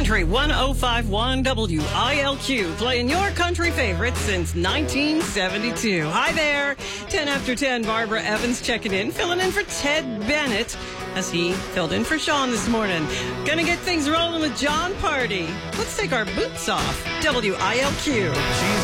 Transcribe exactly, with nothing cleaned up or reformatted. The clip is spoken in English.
Country one oh five point one W I L Q, playing your country favorites since nineteen seventy-two. Hi there. ten after ten, Barbara Evans checking in, filling in for Ted Bennett as he filled in for Sean this morning. Gonna get things rolling with John Party. Let's take our boots off. W I L Q.